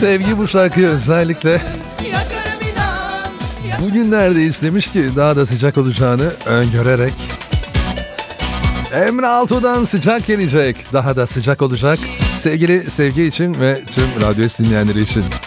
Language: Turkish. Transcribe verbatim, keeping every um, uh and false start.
Sevgi bu şarkıyı özellikle bugünlerde istemiş ki daha da sıcak olacağını öngörerek. Emre Altuğ'dan sıcak gelecek, daha da sıcak olacak. Sevgili Sevgi için ve tüm Radyo S dinleyenleri için.